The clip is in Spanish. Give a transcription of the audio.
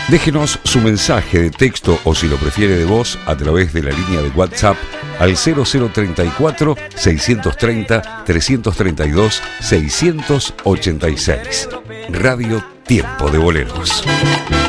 Déjenos su mensaje de texto o si lo prefiere de voz a través de la línea de WhatsApp al 0034 630 332 686. Radio Tiempo de Boleros.